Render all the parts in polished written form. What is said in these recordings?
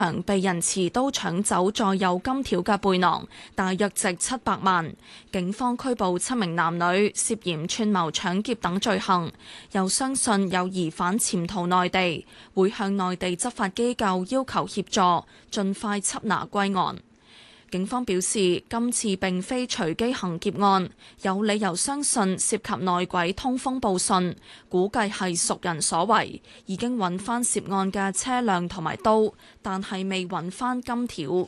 被人持刀搶走載有金條嘅背囊，大約值700萬。警方拘捕7名男女，涉嫌串謀搶劫等罪行。又相信有疑犯潛逃內地，會向內地執法機構要求協助，盡快緝拿歸案。警方表示，今次並非隨機行劫案，有理由相信涉及內鬼通風報信，估計係熟人所為，已經揾翻涉案嘅車輛同埋刀，但係未揾翻金條。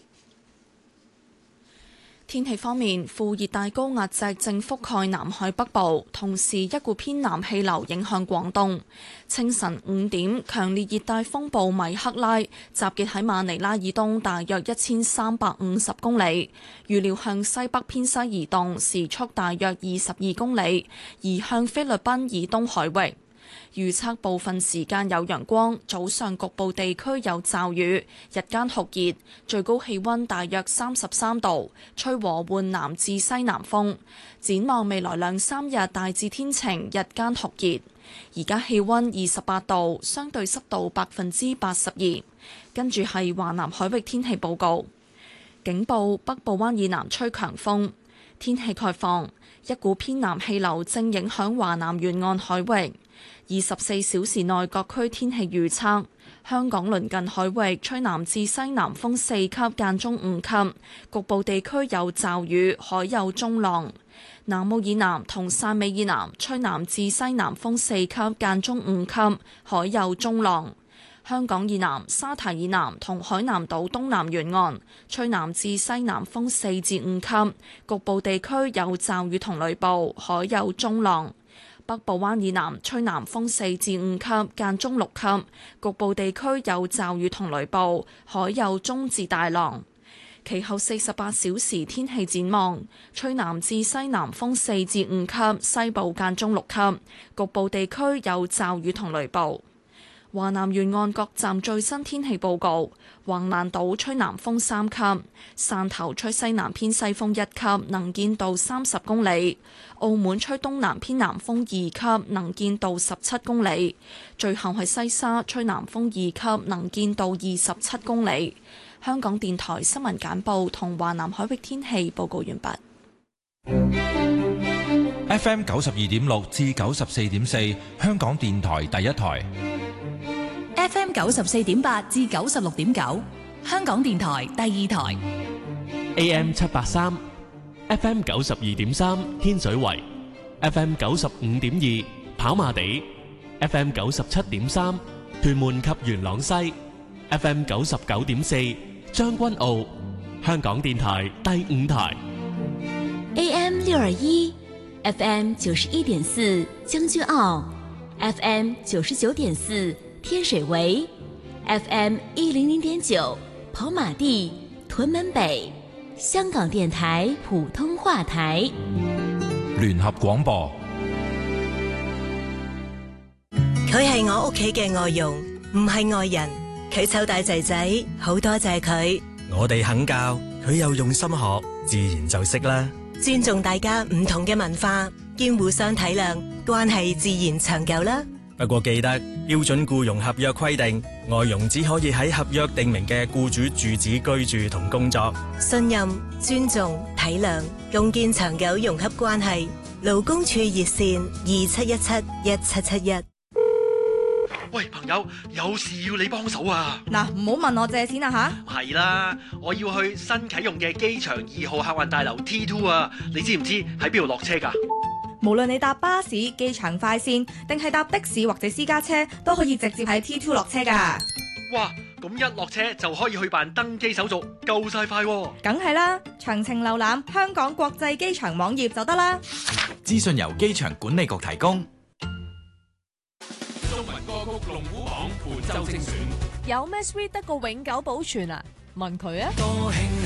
天氣方面，副熱帶高壓脊正覆蓋南海北部，同時一股偏南氣流影響廣東。清晨5點，強烈熱帶風暴米克拉集結喺馬尼拉以東大約1350公里，預料向西北偏西移動，時速大約22公里，移向菲律賓以東海域。預測部分時間有陽光，早上局部地區有驟雨，日間酷熱，最高氣溫大約33度，吹和緩南至西南風。展望未來2-3日大致天晴，日間酷熱。而家氣溫28度，相對濕度82%。跟住係華南海域天氣報告，警報：北部灣以南吹強風。天氣概況：一股偏南氣流正影響華南沿岸海域。24小時內各區天氣預測：香港鄰近海域吹南至西南風4級，間中5級，局部地區有驟雨，海有中浪。南澳以南同汕尾以南吹南至西南風4級，間中5級，海有中浪。香港以南、沙堤以南同海南島東南沿岸吹南至西南風4至5級，局部地區有驟雨同雷暴，海有中浪。北部灣以南吹南風4至5級，間中6級，局部地區有驟雨同雷暴，海有中至大浪。其後48小時天氣展望：吹南至西南風4至5級，西部間中6級，局部地區有驟雨同雷暴。華南沿岸各站最新天氣報告：橫瀾島吹南風3級，汕頭吹西南偏西風1級，能見度30公里；澳門吹東南偏南風2級，能見度17公里。最後係西沙吹南風2級，能見度27公里。香港電台新聞簡報同華南海域天氣報告完畢。 FM 92.6至94.4，香港電台第一台。 FM 94.8至96.9，香港電台第二台。 AM 783 FM 92.3，天水圍 FM 95.2，跑馬地 FM 97.3，屯門及元朗西 FM 99.4，將軍澳，香港電台第五台。 AM 621 FM 91.4，將軍澳 FM 99.4，天水圍 FM 100.9，跑馬地，屯門北，香港電台普通話台。 聯合廣播。 佢係我屋企嘅外傭，唔係外人。佢湊大仔仔，好多謝佢。 我哋肯教，佢又用心學，自然就識啦。 尊重大家唔同嘅文化，兼互相體諒，關係自然長久啦。 不過記得標準僱傭合約規定，外傭只可以喺合約訂明嘅僱主住址居住同工作。 信任、尊重、體諒，共建長久融洽關係。勞工處熱線27171771。 喂，朋友，有事要你幫手啊！ 嗱，唔好問我借錢啊吓！ 係啦，我要去新啟用嘅機場2號客運大樓 T2 啊！你知唔知喺邊度落車㗎？ 無論你搭巴士、機場快線，定係搭的士或者私家車，都可以直接喺 T2 落車㗎。 哇！咁一落車就可以去辦登機手續，夠晒快喎！ 梗係啦，詳情瀏覽香港國際機場網頁就得啦。 資訊由機場管理局提供。 中文歌曲龍虎榜本周精選， 有咩 sweet 得過永久保存啊？問佢啊！